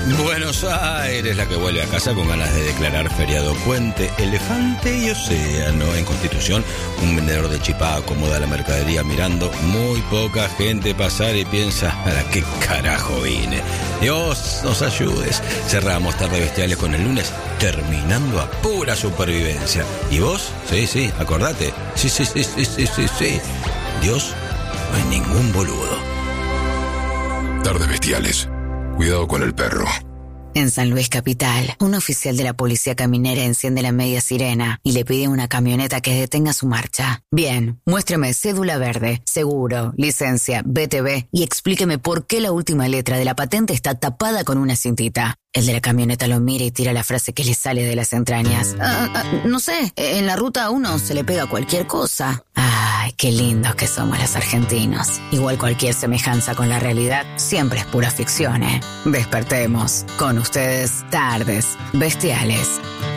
Buenos Aires, la que vuelve a casa con ganas de declarar feriado puente, elefante y océano. En Constitución, un vendedor de chipá acomoda la mercadería mirando muy poca gente pasar y piensa, ¿a qué carajo vine? Dios nos ayudes. Cerramos Tardes Bestiales con el lunes, terminando a pura supervivencia. ¿Y vos? Sí, acordate. Sí. Dios no es ningún boludo. Tardes Bestiales. Cuidado con el perro. En San Luis Capital, un oficial de la policía caminera enciende la media sirena y le pide a una camioneta que detenga su marcha. Bien, muéstreme cédula verde, seguro, licencia, BTV y explíqueme por qué la última letra de la patente está tapada con una cintita. El de la camioneta lo mira y tira la frase que le sale de las entrañas. No sé, en la ruta 1 se le pega cualquier cosa. Ay, qué lindos que somos los argentinos. Igual cualquier semejanza con la realidad siempre es pura ficción, ¿eh? Despertemos. Con ustedes, Tardes Bestiales.